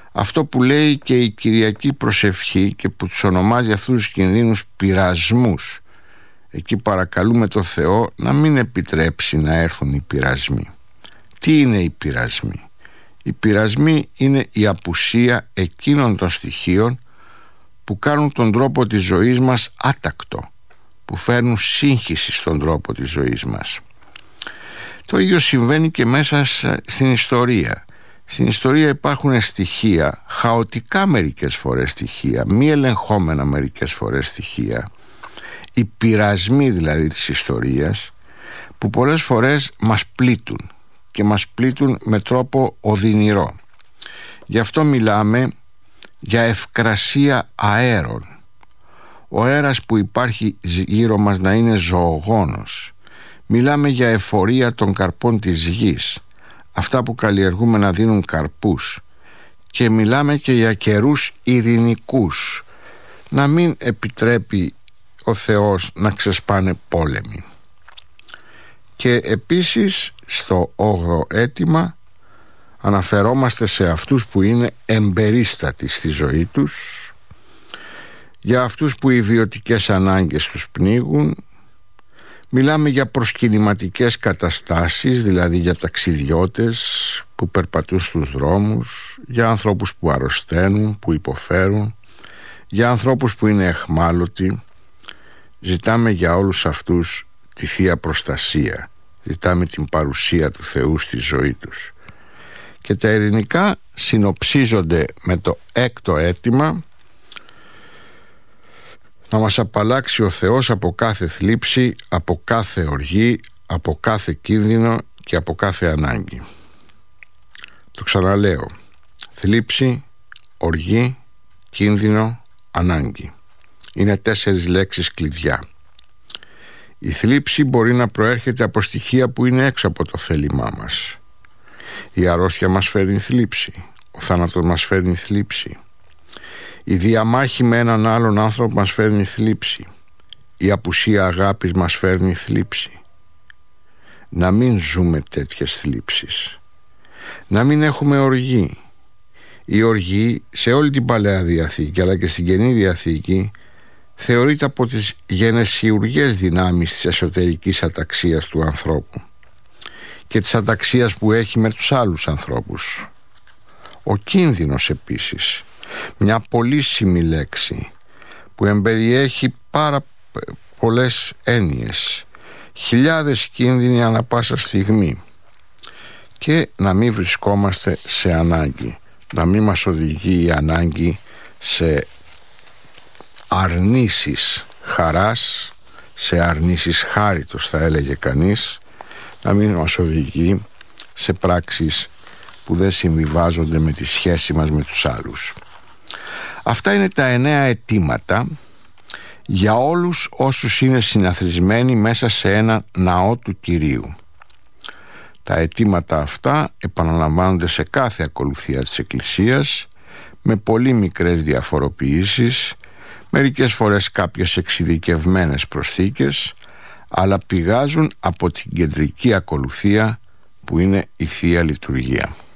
Αυτό που λέει και η Κυριακή προσευχή και που τους ονομάζει αυτούς τους κινδύνους πειρασμούς. Εκεί παρακαλούμε το Θεό να μην επιτρέψει να έρθουν οι πειρασμοί. Τι είναι οι πειρασμοί? Οι πειρασμοί είναι η απουσία εκείνων των στοιχείων που κάνουν τον τρόπο της ζωής μας άτακτο, που φέρνουν σύγχυση στον τρόπο της ζωής μας. Το ίδιο συμβαίνει και μέσα στην ιστορία. Στην ιστορία υπάρχουν στοιχεία, χαοτικά μερικές φορές στοιχεία, μη ελεγχόμενα μερικές φορές στοιχεία, οι πειρασμοί δηλαδή της ιστορίας, που πολλές φορές μας πλήττουν και μας πλήττουν με τρόπο οδυνηρό. Γι' αυτό μιλάμε για ευκρασία αέρων. Ο αέρας που υπάρχει γύρω μας να είναι ζωογόνος. Μιλάμε για εφορία των καρπών της γης, αυτά που καλλιεργούμε να δίνουν καρπούς. Και μιλάμε και για καιρούς ειρηνικούς, να μην επιτρέπει ο Θεός να ξεσπάνε πόλεμοι. Και επίσης στο 8ο αίτημα αναφερόμαστε σε αυτούς που είναι εμπερίστατοι στη ζωή τους, για αυτούς που οι βιωτικές ανάγκες τους πνίγουν. Μιλάμε για προσκυνηματικές καταστάσεις, δηλαδή για ταξιδιώτες που περπατούν στους δρόμους, για ανθρώπους που αρρωσταίνουν, που υποφέρουν, για ανθρώπους που είναι εχμάλωτοι. Ζητάμε για όλους αυτούς τη Θεία Προστασία. Ζητάμε την παρουσία του Θεού στη ζωή τους. Και τα ειρηνικά συνοψίζονται με το 6ο αίτημα: να μας απαλλάξει ο Θεός από κάθε θλίψη, από κάθε οργή, από κάθε κίνδυνο και από κάθε ανάγκη. Το ξαναλέω: θλίψη, οργή, κίνδυνο, ανάγκη. Είναι 4 λέξεις κλειδιά. Η θλίψη μπορεί να προέρχεται από στοιχεία που είναι έξω από το θέλημά μας. Η αρρώστια μας φέρνει θλίψη, ο θάνατος μας φέρνει θλίψη, η διαμάχη με έναν άλλον άνθρωπο μας φέρνει θλίψη, η απουσία αγάπης μας φέρνει θλίψη. Να μην ζούμε τέτοιες θλίψεις. Να μην έχουμε οργή. Η οργή σε όλη την Παλαιά Διαθήκη αλλά και στην Καινή Διαθήκη θεωρείται από τις γενεσιουργές δυνάμεις της εσωτερικής αταξίας του ανθρώπου και της αταξίας που έχει με τους άλλους ανθρώπους. Ο κίνδυνος επίσης, μια πολύσιμη λέξη που εμπεριέχει πάρα πολλές έννοιες, χιλιάδες κίνδυνοι ανά πάσα στιγμή. Και να μην βρισκόμαστε σε ανάγκη, να μην μας οδηγεί η ανάγκη σε αρνήσεις χαράς, σε αρνήσεις χάριτος θα έλεγε κανείς, να μην μας οδηγεί σε πράξεις που δεν συμβιβάζονται με τη σχέση μας με τους άλλους. Αυτά είναι τα 9 αιτήματα για όλους όσους είναι συναθρισμένοι μέσα σε ένα ναό του Κυρίου. Τα αιτήματα αυτά επαναλαμβάνονται σε κάθε ακολουθία της Εκκλησίας με πολύ μικρές διαφοροποιήσεις, μερικές φορές κάποιες εξειδικευμένες προσθήκες, αλλά πηγάζουν από την κεντρική ακολουθία που είναι η Θεία Λειτουργία.